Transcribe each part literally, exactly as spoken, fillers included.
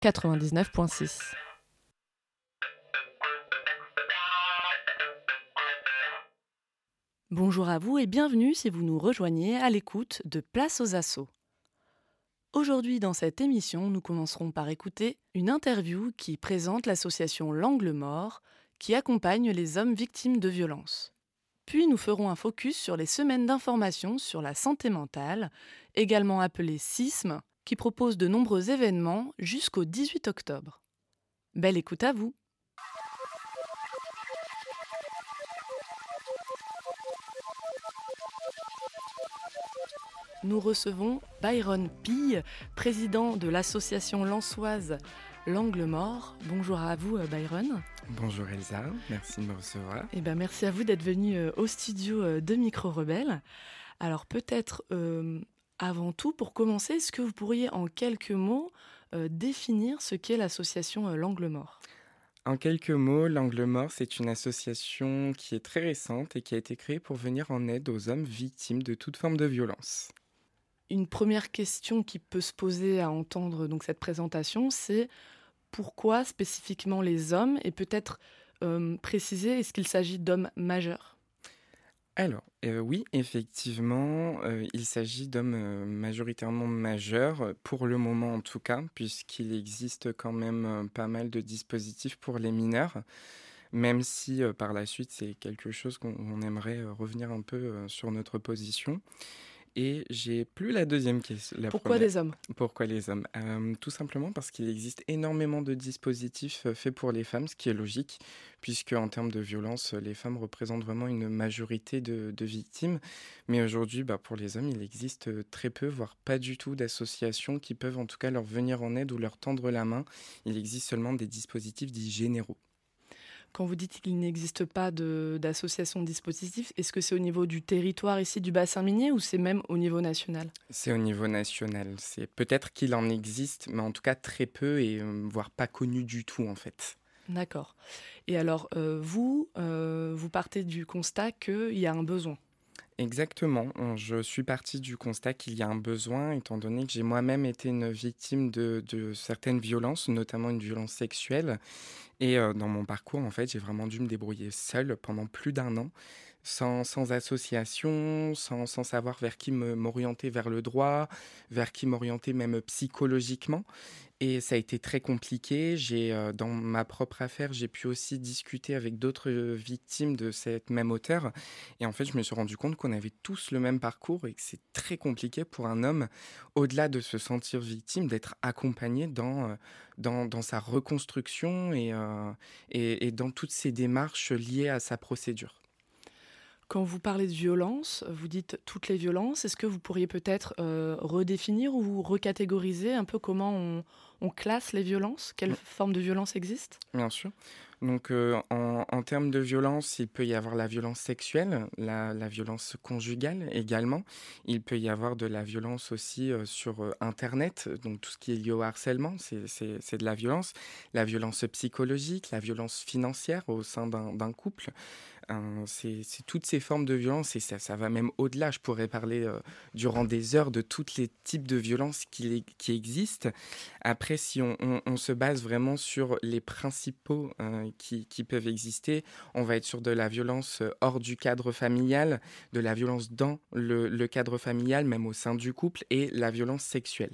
quatre-vingt-dix-neuf virgule six. Bonjour à vous et bienvenue si vous nous rejoignez à l'écoute de Place aux Assauts. Aujourd'hui dans cette émission, nous commencerons par écouter une interview qui présente l'association L'Angle Mort qui accompagne les hommes victimes de violences. Puis nous ferons un focus sur les semaines d'information sur la santé mentale, également appelées S I S M, qui propose de nombreux événements jusqu'au dix-huit octobre. Belle écoute à vous! Nous recevons Byron Pille, président de l'association lensoise L'Angle Mort. Bonjour à vous Byron. Bonjour Elsa, merci de me recevoir. Eh ben, merci à vous d'être venu au studio de Micro Rebelle. Alors peut-être euh, avant tout, pour commencer, est-ce que vous pourriez en quelques mots euh, définir ce qu'est l'association euh, L'Angle Mort ? En quelques mots, L'Angle Mort, c'est une association qui est très récente et qui a été créée pour venir en aide aux hommes victimes de toute forme de violence. Une première question qui peut se poser à entendre donc, cette présentation, c'est pourquoi spécifiquement les hommes et peut-être euh, préciser, est-ce qu'il s'agit d'hommes majeurs ? Alors, euh, oui, effectivement, euh, il s'agit d'hommes euh, majoritairement majeurs, pour le moment en tout cas, puisqu'il existe quand même euh, pas mal de dispositifs pour les mineurs, même si euh, par la suite c'est quelque chose qu'on on aimerait euh, revenir un peu euh, sur notre position. Et j'ai plus la deuxième question. La Pourquoi première. des hommes ? Pourquoi les hommes ? Euh, Tout simplement parce qu'il existe énormément de dispositifs euh, faits pour les femmes, ce qui est logique, puisque en termes de violence, les femmes représentent vraiment une majorité de, de victimes. Mais aujourd'hui, bah, pour les hommes, il existe très peu, voire pas du tout d'associations qui peuvent en tout cas leur venir en aide ou leur tendre la main. Il existe seulement des dispositifs dits généraux. Quand vous dites qu'il n'existe pas de, d'association de dispositifs, est-ce que c'est au niveau du territoire ici du bassin minier ou c'est même au niveau national ? C'est au niveau national. C'est peut-être qu'il en existe, mais en tout cas très peu et euh, voire pas connu du tout en fait. D'accord. Et alors, euh, vous, euh, vous partez du constat qu'il y a un besoin ? Exactement. Je suis partie du constat qu'il y a un besoin, étant donné que j'ai moi-même été une victime de, de certaines violences, notamment une violence sexuelle. Et euh, dans mon parcours, en fait, j'ai vraiment dû me débrouiller seule pendant plus d'un an, sans, sans association, sans, sans savoir vers qui me, m'orienter vers le droit, vers qui m'orienter même psychologiquement. Et ça a été très compliqué. J'ai, euh, dans ma propre affaire, j'ai pu aussi discuter avec d'autres euh, victimes de cette même auteure. Et en fait, je me suis rendu compte qu'on avait tous le même parcours et que c'est très compliqué pour un homme, au-delà de se sentir victime, d'être accompagné dans, euh, dans, dans sa reconstruction et, euh, et, et dans toutes ces démarches liées à sa procédure. Quand vous parlez de violence, vous dites toutes les violences. Est-ce que vous pourriez peut-être euh, redéfinir ou recatégoriser un peu comment on, on classe les violences ? Quelle forme de violence existe ? Bien sûr. Donc, euh, en, en termes de violence, il peut y avoir la violence sexuelle, la, la violence conjugale également. Il peut y avoir de la violence aussi euh, sur euh, Internet, donc tout ce qui est lié au harcèlement, c'est, c'est, c'est de la violence. La violence psychologique, la violence financière au sein d'un, d'un couple. Euh, c'est, c'est toutes ces formes de violence et ça, ça va même au-delà. Je pourrais parler euh, durant des heures de tous les types de violences qui, qui existent. Après, si on, on, on se base vraiment sur les principaux euh, qui, qui peuvent exister, on va être sur de la violence hors du cadre familial, de la violence dans le, le cadre familial, même au sein du couple, et la violence sexuelle.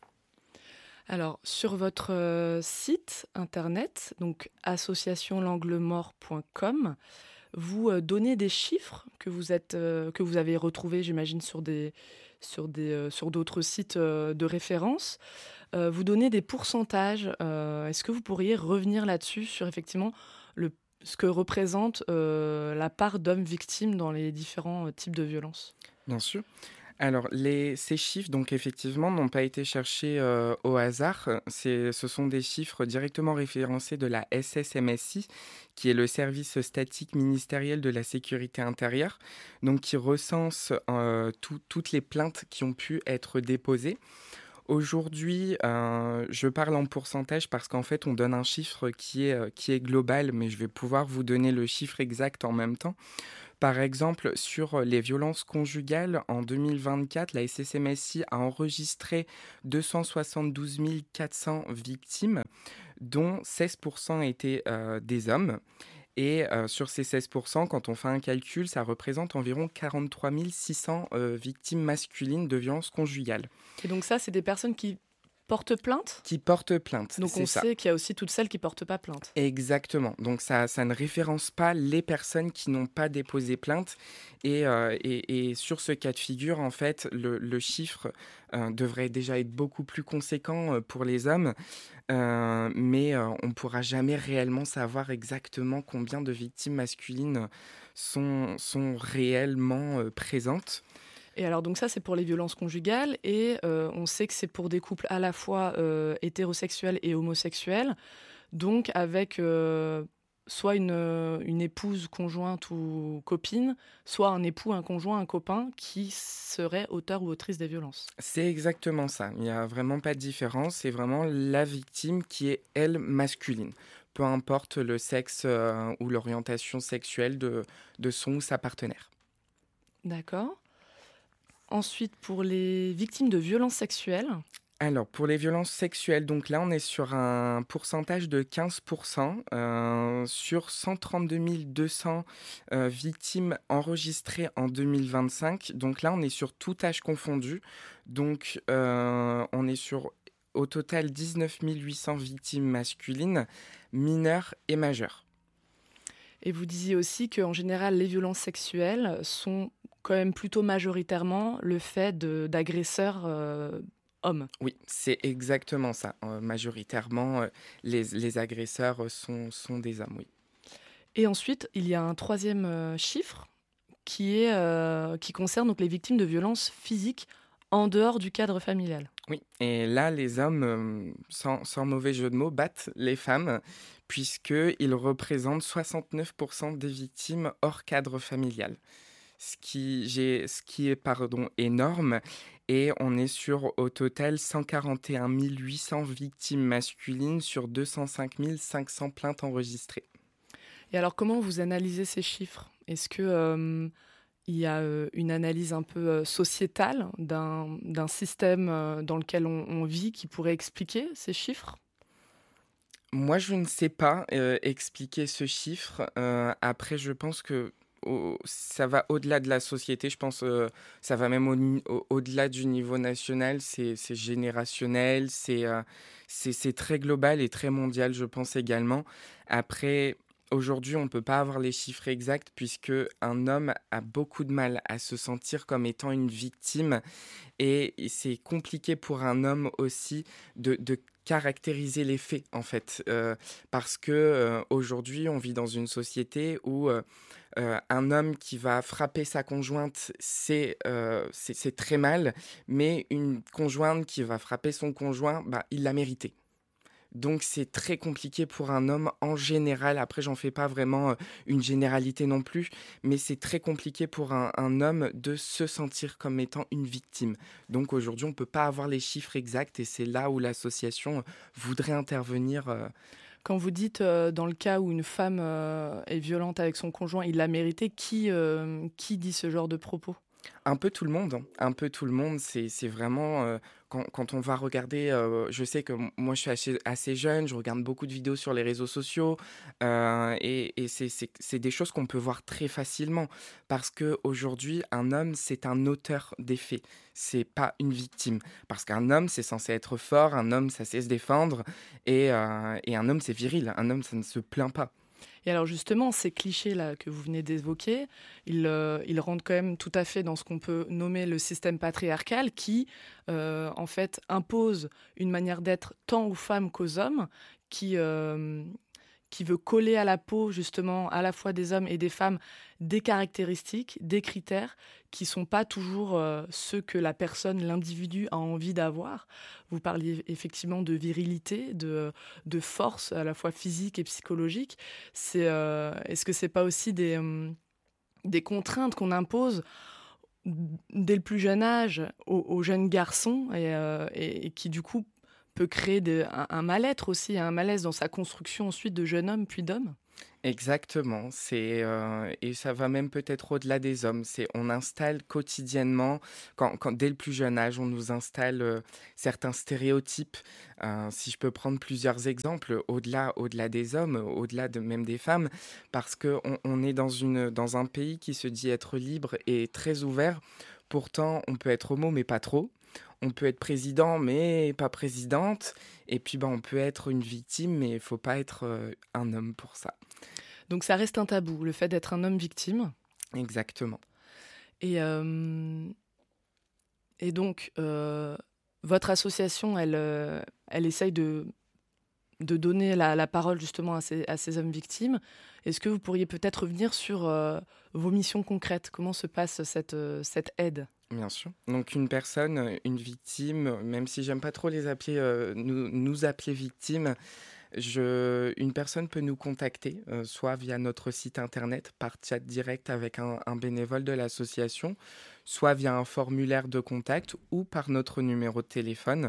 Alors, sur votre euh, site internet, donc association l'angle mort point com, vous euh, donnez des chiffres que vous, êtes, euh, que vous avez retrouvés, j'imagine, sur, des, sur, des, euh, sur d'autres sites euh, de référence. Euh, vous donnez des pourcentages. Euh, est-ce que vous pourriez revenir là-dessus, sur effectivement le, ce que représente euh, la part d'hommes victimes dans les différents euh, types de violences ? Bien sûr. Alors, les, ces chiffres, donc effectivement, n'ont pas été cherchés euh, au hasard. C'est, ce sont des chiffres directement référencés de la S S M S I, qui est le service statique ministériel de la sécurité intérieure, donc qui recense euh, tout, toutes les plaintes qui ont pu être déposées. Aujourd'hui, euh, je parle en pourcentage parce qu'en fait, on donne un chiffre qui est, qui est global, mais je vais pouvoir vous donner le chiffre exact en même temps. Par exemple, sur les violences conjugales, en deux mille vingt-quatre, la S S M S I a enregistré deux cent soixante-douze mille quatre cents victimes, dont seize pour cent étaient euh, des hommes. Et euh, sur ces seize pour cent, quand on fait un calcul, ça représente environ quarante-trois mille six cents euh, victimes masculines de violences conjugales. Et donc ça, c'est des personnes qui portent plainte ? Qui portent plainte, Donc c'est on ça. sait qu'il y a aussi toutes celles qui portent pas plainte. Exactement. Donc ça, ça ne référence pas les personnes qui n'ont pas déposé plainte. Et, euh, et, et sur ce cas de figure, en fait, le, le chiffre euh, devrait déjà être beaucoup plus conséquent euh, pour les hommes. Euh, mais euh, on ne pourra jamais réellement savoir exactement combien de victimes masculines sont, sont réellement euh, présentes. Et alors donc ça, c'est pour les violences conjugales. Et euh, on sait que c'est pour des couples à la fois euh, hétérosexuels et homosexuels. Donc avec euh, soit une, euh, une épouse, conjointe ou copine, soit un époux, un conjoint, un copain qui serait auteur ou autrice des violences. C'est exactement ça. Il n'y a vraiment pas de différence. C'est vraiment la victime qui est, elle, masculine. Peu importe le sexe euh, ou l'orientation sexuelle de, de son ou sa partenaire. D'accord. Ensuite, pour les victimes de violences sexuelles. Alors, pour les violences sexuelles, donc là, on est sur un pourcentage de quinze pour cent euh, sur cent trente-deux mille deux cents euh, victimes enregistrées en deux mille vingt-cinq. Donc là, on est sur tout âge confondu. Donc, euh, on est sur au total dix-neuf mille huit cents victimes masculines, mineures et majeures. Et vous disiez aussi qu'en général, les violences sexuelles sont quand même plutôt majoritairement le fait de, d'agresseurs euh, hommes. Oui, c'est exactement ça. Euh, majoritairement, euh, les, les agresseurs sont, sont des hommes, oui. Et ensuite, il y a un troisième euh, chiffre qui, est, euh, qui concerne donc les victimes de violences physiques en dehors du cadre familial. Oui, et là, les hommes, euh, sans, sans mauvais jeu de mots, battent les femmes, puisqu'ils représentent soixante-neuf pour cent des victimes hors cadre familial. Ce qui, j'ai, ce qui est pardon, énorme, et on est sur au total cent quarante et un mille huit cents victimes masculines sur deux cent cinq mille cinq cents plaintes enregistrées. Et alors, comment vous analysez ces chiffres ? Est-ce que euh, il y a euh, une analyse un peu euh, sociétale d'un, d'un système euh, dans lequel on, on vit qui pourrait expliquer ces chiffres ? Moi, je ne sais pas euh, expliquer ce chiffre. Euh, après, je pense que au- ça va au-delà de la société. Je pense euh, ça va même au, ni- au- au-delà du niveau national. C'est, c'est générationnel. C'est, euh, c'est, c'est très global et très mondial, je pense également. Après, aujourd'hui, on ne peut pas avoir les chiffres exacts puisque un homme a beaucoup de mal à se sentir comme étant une victime. Et c'est compliqué pour un homme aussi de, de caractériser les faits, en fait. Euh, parce que euh, aujourd'hui, on vit dans une société où euh, euh, un homme qui va frapper sa conjointe, c'est, euh, c'est, c'est très mal. Mais une conjointe qui va frapper son conjoint, bah, il l'a mérité. Donc c'est très compliqué pour un homme en général. Après, j'en fais pas vraiment euh, une généralité non plus, mais c'est très compliqué pour un, un homme de se sentir comme étant une victime. Donc aujourd'hui, on peut pas avoir les chiffres exacts et c'est là où l'association euh, voudrait intervenir. euh, Quand vous dites euh, dans le cas où une femme euh, est violente avec son conjoint, il l'a mérité, qui, euh, qui dit ce genre de propos ? Un peu tout le monde, hein. Un peu tout le monde, c'est c'est vraiment euh, quand, quand on va regarder, euh, je sais que m- moi je suis assez, assez jeune, je regarde beaucoup de vidéos sur les réseaux sociaux euh, et, et c'est c'est- c'est des choses qu'on peut voir très facilement parce que aujourd'hui un homme c'est un auteur des faits, c'est pas une victime parce qu'un homme c'est censé être fort, un homme ça sait se défendre et, euh, et un homme c'est viril, un homme ça ne se plaint pas. Et alors justement, ces clichés-là que vous venez d'évoquer, ils, euh, ils rentrent quand même tout à fait dans ce qu'on peut nommer le système patriarcal qui, euh, en fait, impose une manière d'être tant aux femmes qu'aux hommes, qui, euh, qui veut coller à la peau justement à la fois des hommes et des femmes des caractéristiques, des critères qui ne sont pas toujours euh, ceux que la personne, l'individu a envie d'avoir. Vous parliez effectivement de virilité, de, de force à la fois physique et psychologique. C'est, euh, est-ce que ce n'est pas aussi des, hum, des contraintes qu'on impose dès le plus jeune âge aux, aux jeunes garçons et, euh, et, et qui du coup peut créer des, un, un mal-être aussi, un malaise dans sa construction ensuite de jeune homme puis d'homme? Exactement, c'est, heu et ça va même peut-être au-delà des hommes. C'est on installe quotidiennement, quand quand dès le plus jeune âge, on nous installe, heu, certains stéréotypes. Heu, si je peux prendre plusieurs exemples, au-delà au-delà des hommes, au-delà de même des femmes, parce qu'on on on est dans une dans un pays qui se dit être libre et très ouvert. Pourtant, on peut être homo, mais pas trop. On peut être président, mais pas présidente. Et puis, ben, on peut être une victime, mais il faut pas être, heu, un homme pour ça. Donc ça reste un tabou, le fait d'être un homme victime. Exactement. Et, euh, et donc, euh, votre association, elle, euh, elle essaye de, de donner la, la parole justement à ces, à ces hommes victimes. Est-ce que vous pourriez peut-être revenir sur euh, vos missions concrètes? Comment se passe cette, euh, cette aide? Bien sûr. Donc une personne, heu, une victime, même si j'aime pas trop les appeler, heu, nous nous appeler victimes, je une personne peut nous contacter, heu, soit via notre site internet, par chat direct avec un un bénévole de l'association, soit via un formulaire de contact ou par notre numéro de téléphone.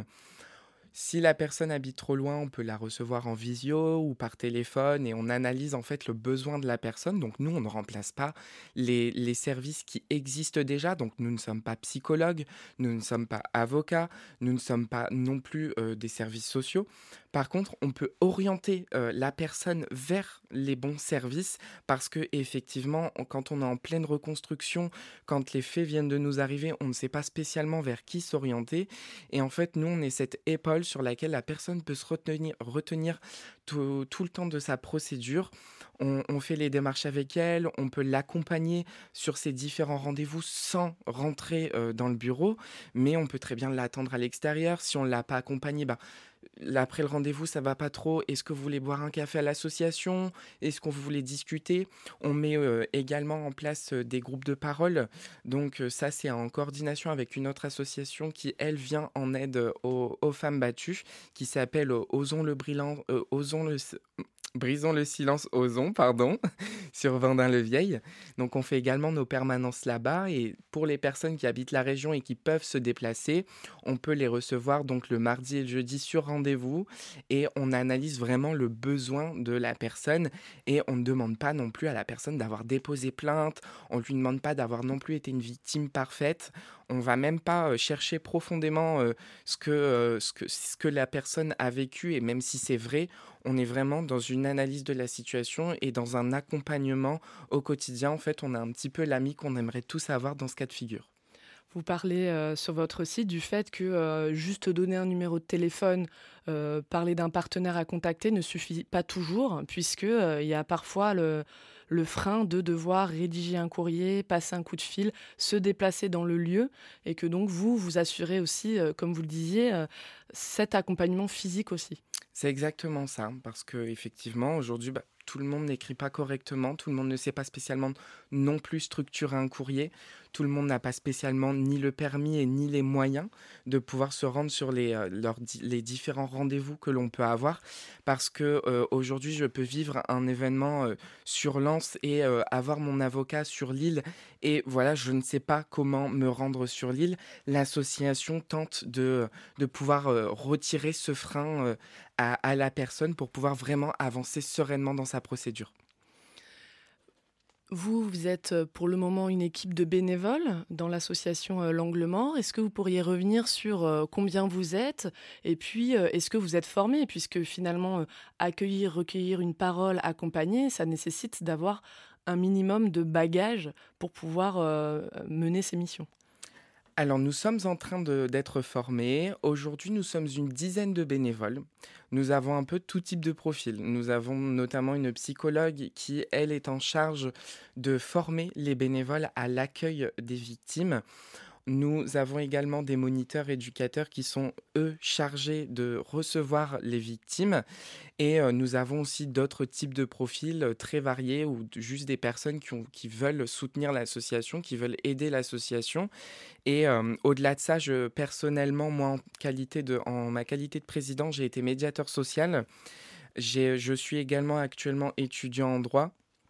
Si la personne habite trop loin, on peut la recevoir en visio ou par téléphone et on analyse en fait le besoin de la personne. Donc nous, on ne remplace pas les, les services qui existent déjà. Donc nous ne sommes pas psychologues, nous ne sommes pas avocats, nous ne sommes pas non plus euh, des services sociaux. Par contre, on peut orienter euh, la personne vers les bons services parce que effectivement, on- quand on est en pleine reconstruction, quand les faits viennent de nous arriver, on ne sait pas spécialement vers qui s'orienter. Et en fait, nous, on est cette épaule sur laquelle la personne peut se retenir, retenir tout, tout le temps de sa procédure. On, on fait les démarches avec elle, on peut l'accompagner sur ses différents rendez-vous sans rentrer euh, dans le bureau, mais on peut très bien l'attendre à l'extérieur. Si on ne l'a pas accompagné, bah, là, après le rendez-vous, ça va pas trop. Est-ce que vous voulez boire un café à l'association? Est-ce qu'on voulait discuter? On met euh, également en place euh, des groupes de parole. Donc euh, ça, c'est en coordination avec une autre association qui, elle, vient en aide euh, aux, aux femmes battues, qui s'appelle euh, Osons le brillant, euh, Osons le, Brisons le silence, osons, pardon, sur Vendin-le-Vieil. Donc on fait également nos permanences là-bas et pour les personnes qui habitent la région et qui peuvent se déplacer, on peut les recevoir donc le mardi et le jeudi sur rendez-vous et on analyse vraiment le besoin de la personne et on ne demande pas non plus à la personne d'avoir déposé plainte, on ne lui demande pas d'avoir non plus été une victime parfaite. On va même pas euh, chercher profondément euh, ce que, euh, ce que, ce que la personne a vécu et même si c'est vrai, on est vraiment dans une analyse de la situation et dans un accompagnement au quotidien. En fait, on a un petit peu l'ami qu'on aimerait tous avoir dans ce cas de figure. Vous parlez euh, sur votre site du fait que euh, juste donner un numéro de téléphone, euh, parler d'un partenaire à contacter ne suffit pas toujours, puisque euh, il y a parfois le, le frein de devoir rédiger un courrier, passer un coup de fil, se déplacer dans le lieu, et que donc vous, vous assurez aussi, euh, comme vous le disiez, euh, cet accompagnement physique aussi. C'est exactement ça, parce que effectivement, aujourd'hui, bah, tout le monde n'écrit pas correctement, tout le monde ne sait pas spécialement non plus structurer un courrier, tout le monde n'a pas spécialement ni le permis et ni les moyens de pouvoir se rendre sur les, euh, leurs di- les différents rendez-vous que l'on peut avoir, parce que euh, aujourd'hui, je peux vivre un événement euh, sur Lens et euh, avoir mon avocat sur l'île, et voilà, je ne sais pas comment me rendre sur l'île. L'association tente de, de pouvoir euh, retirer ce frein euh, à, à la personne pour pouvoir vraiment avancer sereinement dans sa procédure. Vous, vous êtes euh, pour le moment une équipe de bénévoles dans l'association euh, L'Angle Mort. Est-ce que vous pourriez revenir sur euh, combien vous êtes et puis euh, est-ce que vous êtes formé puisque finalement euh, accueillir, recueillir une parole accompagnée, ça nécessite d'avoir un minimum de bagages pour pouvoir euh, mener ces missions. Alors, nous sommes en train de- d'être formés. Aujourd'hui, nous sommes une dizaine de bénévoles. Nous avons un peu tout type de profil. Nous avons notamment une psychologue qui, elle, est en charge de former les bénévoles à l'accueil des victimes. Nous avons également des moniteurs éducateurs qui sont, eux, chargés de recevoir les victimes. Et euh, nous avons aussi d'autres types de profils euh, très variés ou d- juste des personnes qui, ont- qui veulent soutenir l'association, qui veulent aider l'association. Et euh, au-delà de ça, je, personnellement, moi, en, qualité de, en ma qualité de président, j'ai été médiateur social. J'ai, je suis également actuellement étudiant en droit.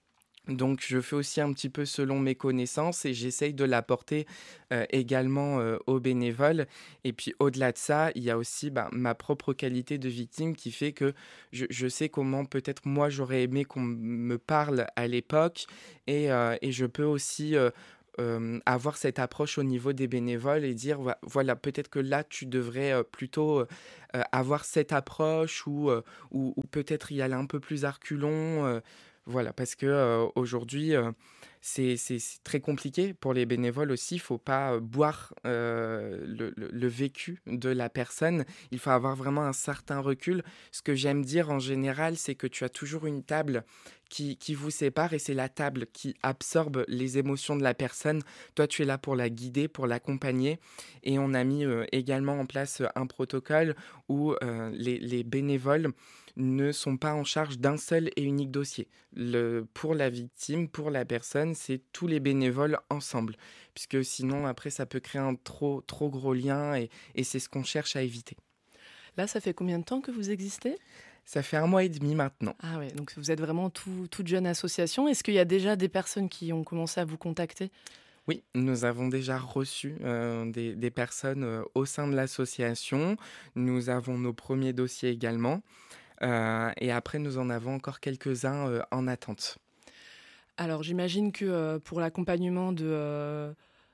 Donc je fais aussi un petit peu selon mes connaissances et j'essaye de l'apporter, heu, également, heu, aux bénévoles et puis au-delà de ça, il y a aussi, bah, ma propre qualité de victime qui fait que je je sais comment peut-être moi j'aurais aimé qu'on me parle à l'époque et heu et je peux aussi, heu, hem, avoir cette approche au niveau des bénévoles et dire: «Voi voilà, peut-être que là tu devrais, heu, plutôt, heu heu, avoir cette approche ou heu, ou ou peut-être y aller un peu plus à reculons», heu voilà, parce que, heu, aujourd'hui, heu, c'est c'est c'est très compliqué pour les bénévoles aussi. Il faut pas, heu, boire, heu, le le le vécu de la personne. Il faut avoir vraiment un certain recul. Ce que j'aime dire en général, c'est que tu as toujours une table qui qui vous sépare et c'est la table qui absorbe les émotions de la personne. Toi, tu es là pour la guider, pour l'accompagner et on a mis, heu, également en place, heu, un protocole où, heu, les les bénévoles ne sont pas en charge d'un seul et unique dossier. Le pour la victime, pour la personne, c'est tous les bénévoles ensemble. Puisque sinon, après, ça peut créer un trop, trop gros lien et, et c'est ce qu'on cherche à éviter. Là, ça fait combien de temps que vous existez? Ça fait un mois et demi maintenant. Ah ouais, donc vous êtes vraiment tout toute jeune association. Est-ce qu'il y a déjà des personnes qui ont commencé à vous contacter? Oui, nous avons déjà reçu euh, des, des personnes euh, au sein de l'association. Nous avons nos premiers dossiers également. Euh, et après, nous en avons encore quelques-uns euh, en attente. Alors j'imagine que, heu, pour l'accompagnement de, heu,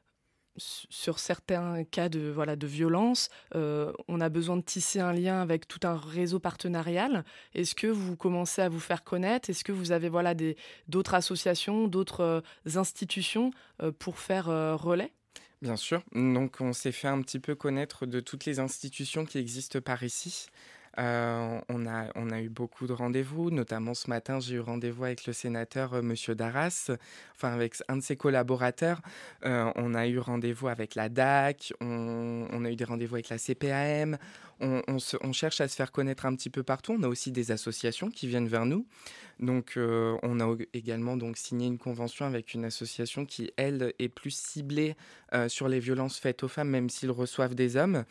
su sur certains cas de, voilà, de violence, heu, on a besoin de tisser un lien avec tout un réseau partenarial. Est-ce que vous commencez à vous faire connaître? Est-ce que vous avez, voilà, des d'autres associations, d'autres, heu, institutions, heu, pour faire, heu, relais? Bien sûr. Donc, on s'est fait un petit peu connaître de toutes les institutions qui existent par ici. Heu, on a on a eu beaucoup de rendez-vous, notamment ce matin, j'ai eu rendez-vous avec le sénateur, heu, monsieur Darras, enfin avec s un de ses collaborateurs. Heu, on a eu rendez-vous avec la D A C, on on a eu des rendez-vous avec la C P A M. On on se on cherche à se faire connaître un petit peu partout. On a aussi des associations qui viennent vers nous. Donc, heu, on a og également donc signé une convention avec une association qui, elle, est plus ciblée, heu, sur les violences faites aux femmes, même s'ils reçoivent des hommes.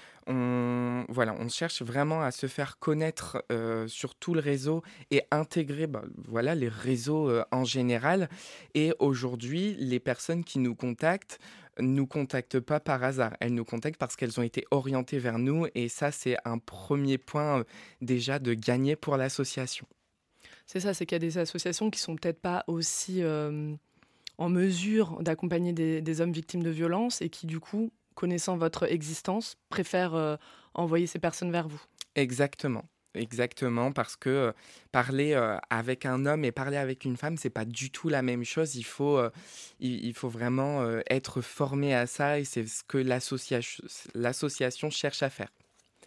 On voilà, on cherche vraiment à se faire connaître, heu, sur tout le réseau et intégrer, bah, voilà, les réseaux, heu, en général et aujourd'hui, les personnes qui nous contactent, nous contactent pas par hasard. Elles nous contactent parce qu'elles ont été orientées vers nous et ça, c'est un premier point, heu, déjà de gagner pour l'association. C'est ça, c'est qu'il y a des associations qui sont peut-être pas aussi, hem, en mesure d'accompagner des des hommes victimes de violences et qui, du coup, connaissant votre existence, préfèrent, heu, envoyer ces personnes vers vous. Exactement, exactement parce que, heu, parler, heu, avec un homme et parler avec une femme, c'est pas du tout la même chose. Il faut, heu, il il faut vraiment, heu, être formé à ça et c'est ce que l'associach l'association cherche à faire.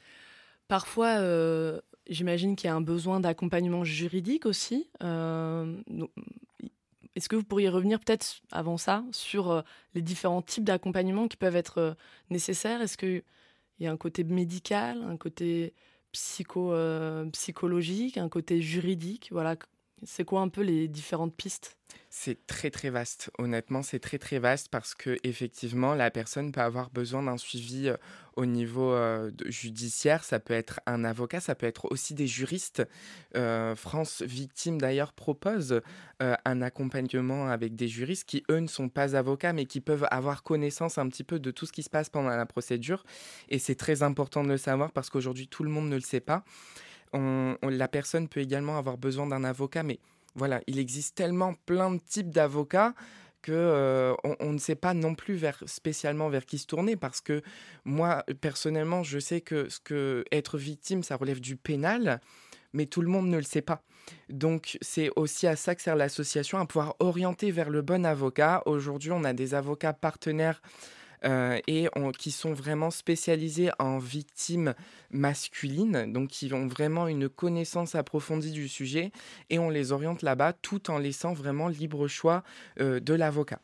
Parfois, heu, j'imagine qu'il y a un besoin d'accompagnement juridique aussi, hem, donc i est-ce que vous pourriez revenir peut-être avant ça sur, heu, les différents types d'accompagnement qui peuvent être, heu, nécessaires? Est-ce qu'il y a un côté médical, un côté psycho, heu, psychologique, un côté juridique? Voilà, q c'est quoi un peu les différentes pistes? C'est très, très vaste. Honnêtement, c'est très, très vaste parce que effectivement, la personne peut avoir besoin d'un suivi, heu, au niveau, heu, de judiciaire. Ça peut être un avocat, ça peut être aussi des juristes. Heu, France Victimes d'ailleurs propose, heu, un accompagnement avec des juristes qui, eux, ne sont pas avocats, mais qui peuvent avoir connaissance un petit peu de tout ce qui se passe pendant la procédure et c'est très important de le savoir parce qu'aujourd'hui tout le monde ne le sait pas. On on la personne peut également avoir besoin d'un avocat, mais voilà, il existe tellement plein de types d'avocats que, heu, on on ne sait pas non plus vers spécialement vers qui se tourner parce que moi, personnellement, je sais que ce que être victime, ça relève du pénal, mais tout le monde ne le sait pas. Donc c'est aussi à ça que sert l'association, à pouvoir orienter vers le bon avocat. Aujourd'hui, on a des avocats partenaires heu et on qui sont vraiment spécialisés en victimes masculines, donc qui ont vraiment une connaissance approfondie du sujet et on les oriente là-bas tout en laissant vraiment libre choix, heu, de l'avocat.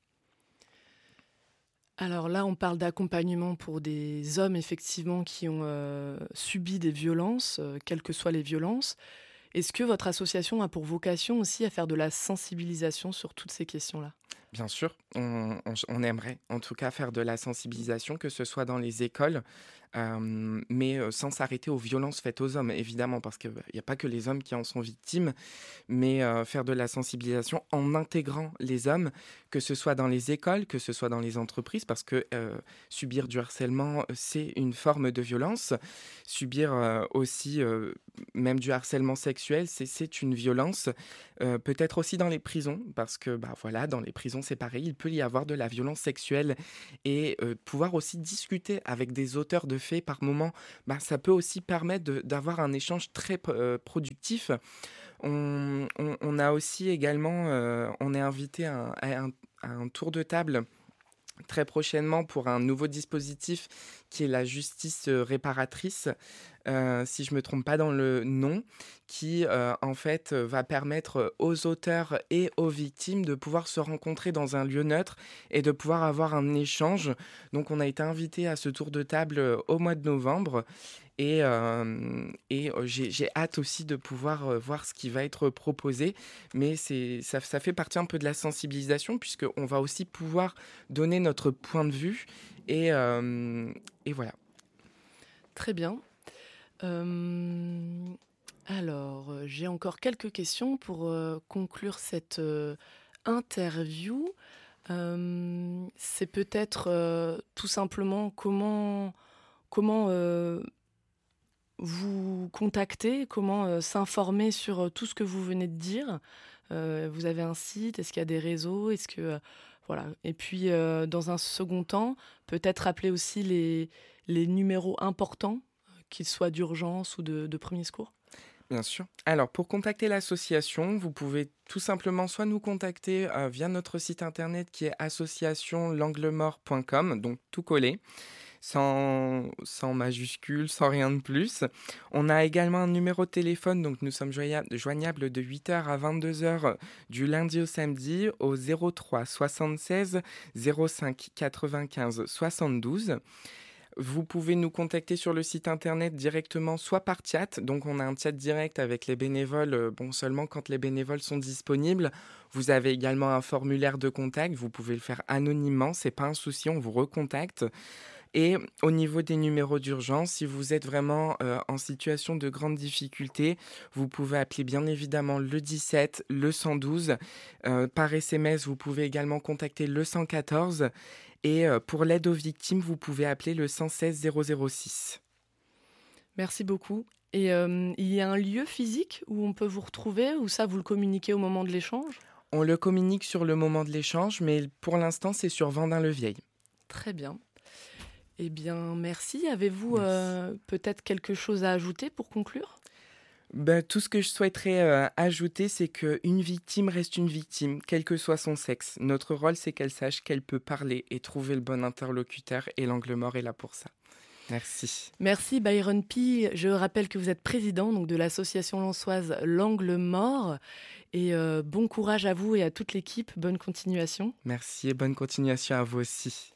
Alors là, on parle d'accompagnement pour des hommes effectivement qui ont, heu, subi des violences, heu, quelles que soient les violences. Est-ce que votre association a pour vocation aussi à faire de la sensibilisation sur toutes ces questions-là? Bien sûr, on, on- on aimerait en tout cas faire de la sensibilisation, que ce soit dans les écoles, euh, mais euh, sans s'arrêter aux violences faites aux hommes, évidemment, parce qu'il n'y a pas que les hommes qui en sont victimes, mais euh, faire de la sensibilisation en intégrant les hommes, que ce soit dans les écoles, que ce soit dans les entreprises, parce que euh, subir du harcèlement, c'est une forme de violence. Subir euh, aussi euh, même du harcèlement sexuel, c'est, c'est une violence. Euh, peut-être aussi dans les prisons, parce que bah, voilà, dans les prisons, c'est pareil, il peut y avoir de la violence sexuelle et euh, pouvoir aussi discuter avec des auteurs de faits par moment, bah, ça peut aussi permettre de- d'avoir un échange très euh, productif. On, on- on a aussi également, euh, on est invité à un, à un- à un tour de table très prochainement pour un nouveau dispositif qui est la justice euh, réparatrice, euh, si je me trompe pas dans le nom, qui euh, en fait euh, va permettre aux auteurs et aux victimes de pouvoir se rencontrer dans un lieu neutre et de pouvoir avoir un échange. Donc on a été invité à ce tour de table euh, au mois de novembre et, euh, et euh, j'ai, j'ai hâte aussi de pouvoir euh, voir ce qui va être proposé. Mais c'est, ça, ça fait partie un peu de la sensibilisation puisqu'on va aussi pouvoir donner notre point de vue. Et, euh, et voilà. Très bien. Euh, alors, euh, j'ai encore quelques questions pour euh, conclure cette euh, interview. Euh, c'est peut-être euh, tout simplement comment, comment euh, vous contacter, comment euh, s'informer sur euh, tout ce que vous venez de dire. Euh, vous avez un site, est-ce qu'il y a des réseaux, est-ce que euh, voilà. Et puis euh, dans un second temps, peut-être rappeler aussi les, les numéros importants, qu'ils soient d'urgence ou de, de premier secours. Bien sûr. Alors, pour contacter l'association, vous pouvez tout simplement soit nous contacter euh, via notre site internet qui est association l'anglemort point com, donc tout collé, sans, sans majuscule, sans rien de plus. On a également un numéro de téléphone, donc nous sommes joigna- joignables de huit heures à vingt-deux heures du lundi au samedi au zéro trois soixante-seize zéro cinq quatre-vingt-quinze soixante-douze. Vous pouvez nous contacter sur le site internet directement, soit par chat. Donc, on a un chat direct avec les bénévoles, euh, bon, seulement quand les bénévoles sont disponibles. Vous avez également un formulaire de contact. Vous pouvez le faire anonymement. C'est pas un souci, on vous recontacte. Et au niveau des numéros d'urgence, si vous êtes vraiment euh, en situation de grande difficulté, vous pouvez appeler bien évidemment le dix-sept, le cent douze. Euh, par S M S, vous pouvez également contacter le cent quatorze. Et euh, pour l'aide aux victimes, vous pouvez appeler le cent seize zéro zéro six. Merci beaucoup. Et euh, il y a un lieu physique où on peut vous retrouver, ou ça, vous le communiquez au moment de l'échange? On le communique sur le moment de l'échange, mais pour l'instant, c'est sur Vendin-le-Vieil. Très bien. Eh bien, merci. Avez-vous Merci. euh, peut-être quelque chose à ajouter pour conclure? Ben, tout ce que je souhaiterais euh, ajouter, c'est qu'une victime reste une victime, quel que soit son sexe. Notre rôle, c'est qu'elle sache qu'elle peut parler et trouver le bon interlocuteur, et l'angle mort est là pour ça. Merci. Merci Byron P. Je rappelle que vous êtes président donc, de l'association lensoise L'Angle Mort. Et euh, bon courage à vous et à toute l'équipe. Bonne continuation. Merci et bonne continuation à vous aussi.